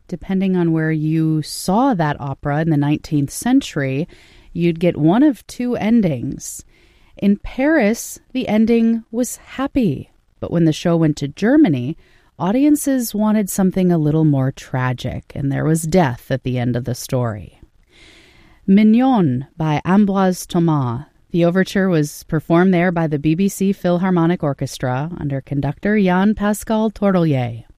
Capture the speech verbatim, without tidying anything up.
depending on where you saw that opera in the nineteenth century, you'd get one of two endings. In Paris, the ending was happy, but when the show went to Germany, audiences wanted something a little more tragic, and there was death at the end of the story. Mignon by Ambroise Thomas. The overture was performed there by the B B C Philharmonic Orchestra under conductor Jan Pascal Tourtellier.